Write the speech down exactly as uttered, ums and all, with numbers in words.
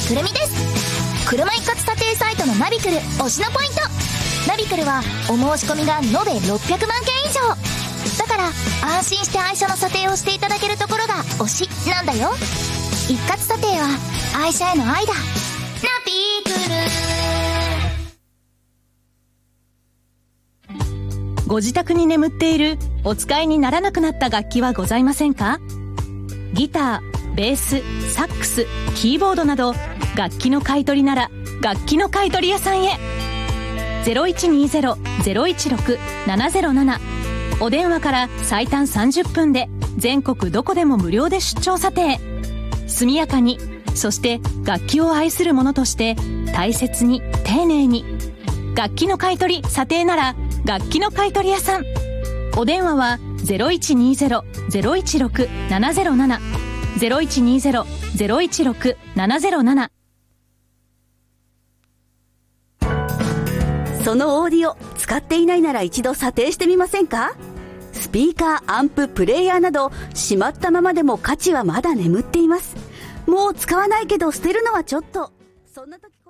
くるみです。車一括査定サイトのナビクル推しのポイント。ナビクルはお申し込みが延べろっぴゃくまんけん以上だから、安心して愛車の査定をしていただけるところが推しなんだよ。一括査定は愛車への愛だ。ナビクル。ご自宅に眠っているお使いにならなくなった楽器はございませんか？ギター、ベース、サックス、キーボードなど楽器の買い取りなら楽器の買い取り屋さんへ。 ゼロいちにゼロ ゼロいちろく ななゼロなな お電話から最短さんじゅっぷんで全国どこでも無料で出張査定。速やかに、そして楽器を愛する者として大切に丁寧に。楽器の買い取り査定なら楽器の買い取り屋さん。お電話は ゼロいちにゼロ ゼロいちろく ななゼロなな ゼロいちにゼロ ゼロいちろく ななゼロなな。 そのオーディオ使っていないなら一度査定してみませんか？スピーカー、アンプ、プレイヤーなどしまったままでも価値はまだ眠っています。もう使わないけど捨てるのはちょっと。そんな時